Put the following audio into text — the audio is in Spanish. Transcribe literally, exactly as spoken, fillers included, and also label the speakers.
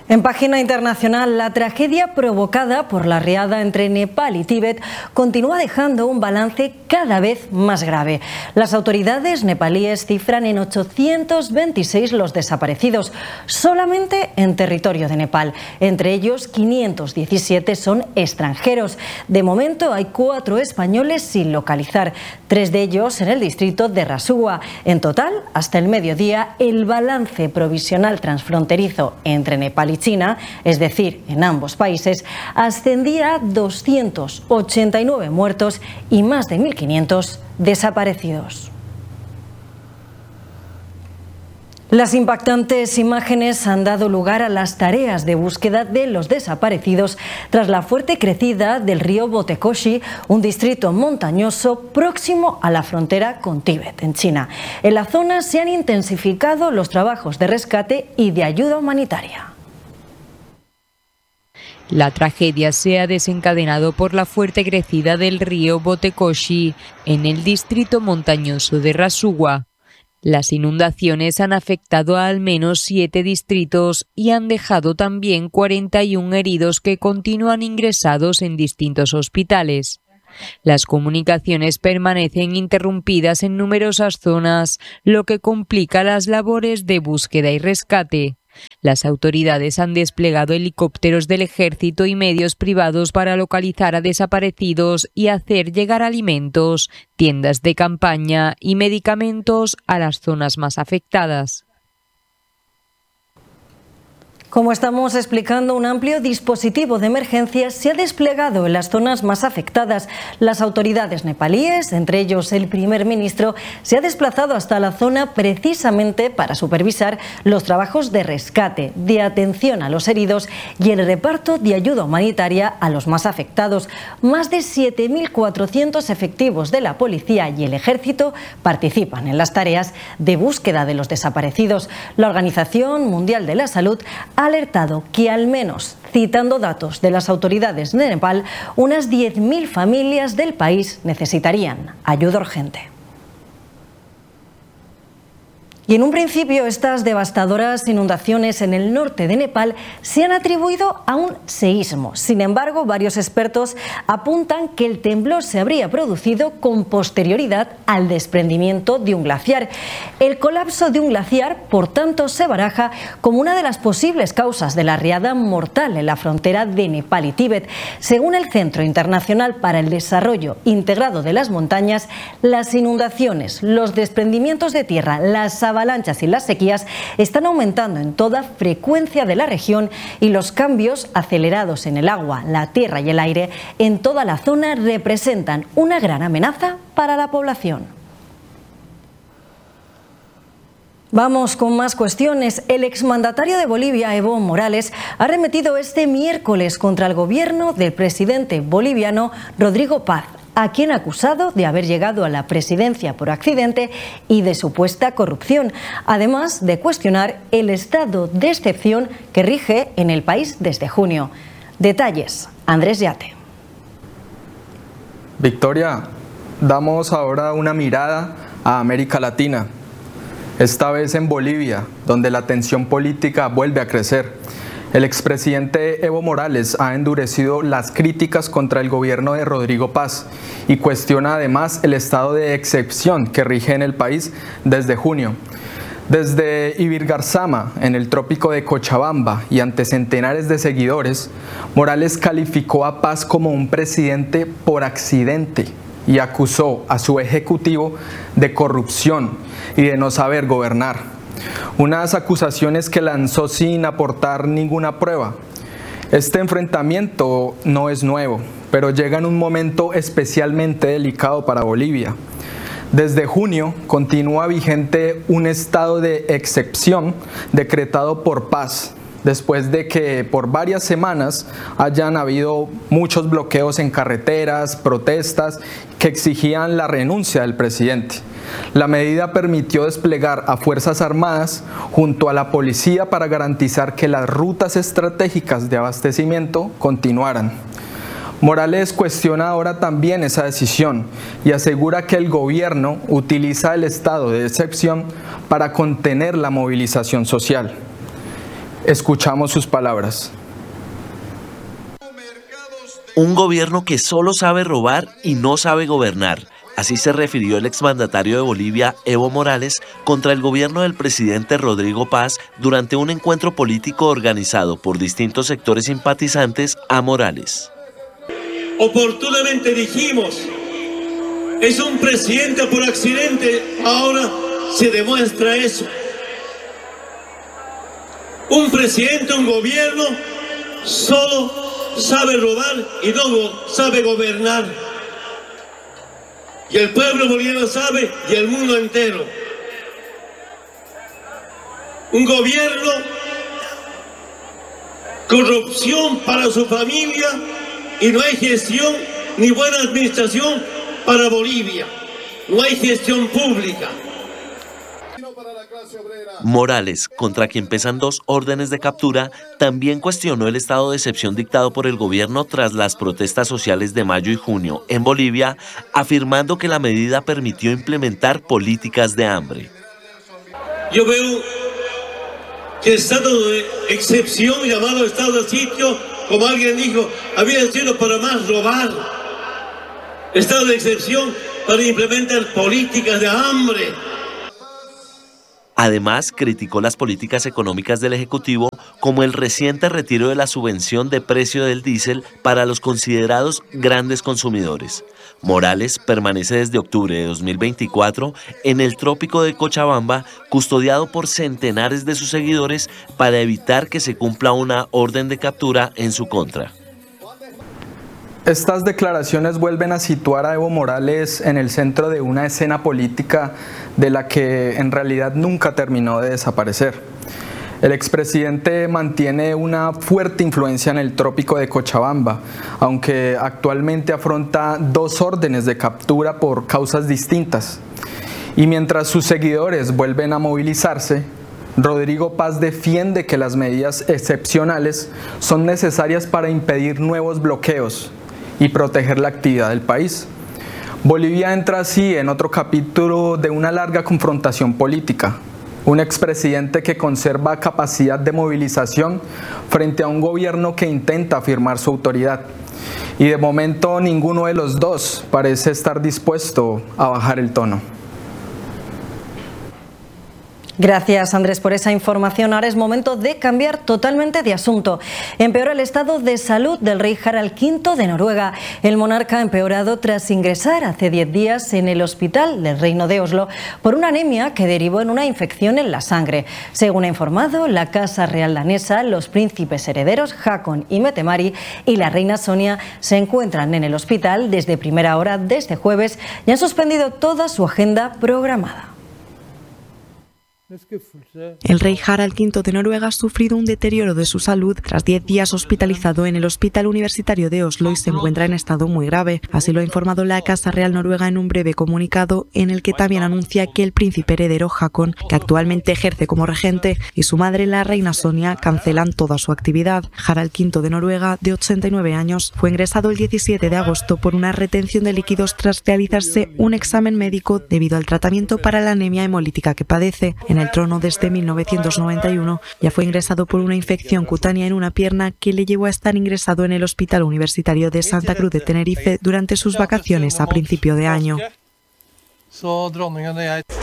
Speaker 1: En página internacional, la tragedia provocada por la riada entre Nepal y Tíbet continúa dejando un balance cada vez más grave. Las autoridades nepalíes cifran en ochocientos veintiséis los desaparecidos solamente en territorio de Nepal. Entre ellos, quinientos diecisiete son extranjeros. De momento hay cuatro españoles sin localizar, tres de ellos en el distrito de Rasua. En total, hasta el mediodía, el balance provisional transfronterizo entre Nepal y China, es decir, en ambos países, ascendía a doscientos ochenta y nueve muertos y más de mil quinientos desaparecidos. Las impactantes imágenes han dado lugar a las tareas de búsqueda de los desaparecidos tras la fuerte crecida del río Botekoshi, un distrito montañoso próximo a la frontera con Tíbet, en China. En la zona se han intensificado los trabajos de rescate y de ayuda humanitaria.
Speaker 2: La tragedia se ha desencadenado por la fuerte crecida del río Botekoshi en el distrito montañoso de Rasua. Las inundaciones han afectado a al menos siete distritos y han dejado también cuarenta y uno heridos que continúan ingresados en distintos hospitales. Las comunicaciones permanecen interrumpidas en numerosas zonas, lo que complica las labores de búsqueda y rescate. Las autoridades han desplegado helicópteros del ejército y medios privados para localizar a desaparecidos y hacer llegar alimentos, tiendas de campaña y medicamentos a las zonas más afectadas.
Speaker 1: Como estamos explicando, un amplio dispositivo de emergencia se ha desplegado en las zonas más afectadas. Las autoridades nepalíes, entre ellos el primer ministro, se ha desplazado hasta la zona precisamente para supervisar los trabajos de rescate, de atención a los heridos y el reparto de ayuda humanitaria a los más afectados. Más de siete mil cuatrocientos efectivos de la policía y el ejército participan en las tareas de búsqueda de los desaparecidos. La Organización Mundial de la Salud ha alertado que al menos, citando datos de las autoridades de Nepal, unas diez mil familias del país necesitarían ayuda urgente. Y en un principio estas devastadoras inundaciones en el norte de Nepal se han atribuido a un seísmo. Sin embargo, varios expertos apuntan que el temblor se habría producido con posterioridad al desprendimiento de un glaciar. El colapso de un glaciar, por tanto, se baraja como una de las posibles causas de la riada mortal en la frontera de Nepal y Tíbet. Según el Centro Internacional para el Desarrollo Integrado de las Montañas, las inundaciones, los desprendimientos de tierra, las avalanchas y las sequías están aumentando en toda frecuencia de la región y los cambios acelerados en el agua, la tierra y el aire en toda la zona representan una gran amenaza para la población. Vamos con más cuestiones. El exmandatario de Bolivia, Evo Morales, ha arremetido este miércoles contra el gobierno del presidente boliviano Rodrigo Paz, a quien ha acusado de haber llegado a la presidencia por accidente y de supuesta corrupción, además de cuestionar el estado de excepción que rige en el país desde junio. Detalles, Andrés Yate.
Speaker 3: Victoria, damos ahora una mirada a América Latina, esta vez en Bolivia, donde la tensión política vuelve a crecer. El expresidente Evo Morales ha endurecido las críticas contra el gobierno de Rodrigo Paz y cuestiona además el estado de excepción que rige en el país desde junio. Desde Ibirgarzama, en el trópico de Cochabamba, y ante centenares de seguidores, Morales calificó a Paz como un presidente por accidente y acusó a su ejecutivo de corrupción y de no saber gobernar. Unas acusaciones que lanzó sin aportar ninguna prueba. Este enfrentamiento no es nuevo, pero llega en un momento especialmente delicado para Bolivia. Desde junio continúa vigente un estado de excepción decretado por Paz, después de que por varias semanas hayan habido muchos bloqueos en carreteras, protestas que exigían la renuncia del presidente. La medida permitió desplegar a Fuerzas Armadas junto a la policía para garantizar que las rutas estratégicas de abastecimiento continuaran. Morales cuestiona ahora también esa decisión y asegura que el gobierno utiliza el estado de excepción para contener la movilización social. Escuchamos sus palabras.
Speaker 4: Un gobierno que solo sabe robar y no sabe gobernar. Así se refirió el exmandatario de Bolivia, Evo Morales, contra el gobierno del presidente Rodrigo Paz durante un encuentro político organizado por distintos sectores simpatizantes a Morales.
Speaker 5: Oportunamente dijimos, es un presidente por accidente, ahora se demuestra eso. Un presidente, un gobierno, solo sabe robar y no sabe gobernar. Y el pueblo boliviano sabe y el mundo entero. Un gobierno, corrupción para su familia y no hay gestión ni buena administración para Bolivia. No hay gestión pública.
Speaker 4: Morales, contra quien pesan dos órdenes de captura, también cuestionó el estado de excepción dictado por el gobierno tras las protestas sociales de mayo y junio en Bolivia, afirmando que la medida permitió implementar políticas de hambre.
Speaker 5: Yo veo que el estado de excepción, llamado estado de sitio, como alguien dijo, había sido para más robar. Estado de excepción para implementar políticas de hambre.
Speaker 4: Además, criticó las políticas económicas del Ejecutivo, como el reciente retiro de la subvención de precio del diésel para los considerados grandes consumidores. Morales permanece desde octubre de dos mil veinticuatro en el trópico de Cochabamba, custodiado por centenares de sus seguidores para evitar que se cumpla una orden de captura en su contra.
Speaker 3: Estas declaraciones vuelven a situar a Evo Morales en el centro de una escena política de la que en realidad nunca terminó de desaparecer. El expresidente mantiene una fuerte influencia en el trópico de Cochabamba, aunque actualmente afronta dos órdenes de captura por causas distintas. Y mientras sus seguidores vuelven a movilizarse, Rodrigo Paz defiende que las medidas excepcionales son necesarias para impedir nuevos bloqueos y proteger la actividad del país. Bolivia entra así en otro capítulo de una larga confrontación política. Un expresidente que conserva capacidad de movilización frente a un gobierno que intenta afirmar su autoridad. Y de momento ninguno de los dos parece estar dispuesto a bajar el tono.
Speaker 1: Gracias, Andrés, por esa información. Ahora es momento de cambiar totalmente de asunto. Empeora el estado de salud del rey Harald quinto de Noruega. El monarca ha empeorado tras ingresar hace diez días en el hospital del Reino de Oslo por una anemia que derivó en una infección en la sangre. Según ha informado la Casa Real danesa, los príncipes herederos Haakon y Mette-Marit y la reina Sonia se encuentran en el hospital desde primera hora de este jueves y han suspendido toda su agenda programada.
Speaker 6: El rey Harald quinto de Noruega ha sufrido un deterioro de su salud tras diez días hospitalizado en el Hospital Universitario de Oslo y se encuentra en estado muy grave. Así lo ha informado la Casa Real Noruega en un breve comunicado en el que también anuncia que el príncipe heredero Haakon, que actualmente ejerce como regente, y su madre, la reina Sonia, cancelan toda su actividad. Harald quinto de Noruega, de ochenta y nueve años, fue ingresado el diecisiete de agosto por una retención de líquidos tras realizarse un examen médico debido al tratamiento para la anemia hemolítica que padece. En el trono desde mil novecientos noventa y uno, ya fue ingresado por una infección cutánea en una pierna que le llevó a estar ingresado en el Hospital Universitario de Santa Cruz de Tenerife durante sus vacaciones a principio de año.